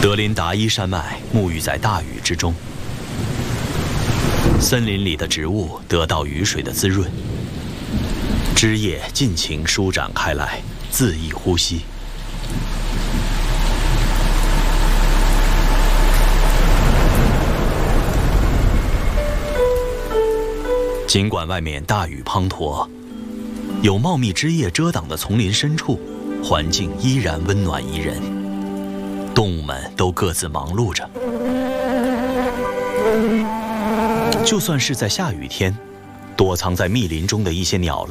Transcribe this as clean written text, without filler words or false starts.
德林达伊山脉沐浴在大雨之中，森林里的植物得到雨水的滋润，枝叶尽情舒展开来，恣意呼吸。尽管外面大雨滂沱，有茂密枝叶遮挡的丛林深处，环境依然温暖宜人。动物们都各自忙碌着。就算是在下雨天，躲藏在密林中的一些鸟